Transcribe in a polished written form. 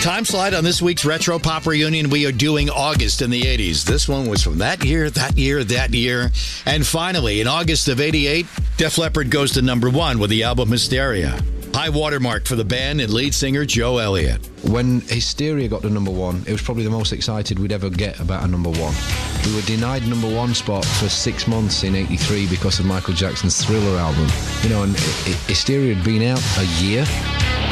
time slide on this week's Retro Pop Reunion. We are doing August in the 80s. This one was from that year. And finally, in August of 88, Def Leppard goes to number 1 with the album Hysteria. High watermark for the band and lead singer Joe Elliott. When Hysteria got to number 1, it was probably the most excited we'd ever get about a number 1. We were denied number 1 spot for 6 months in 83 because of Michael Jackson's Thriller album. And Hysteria had been out a year.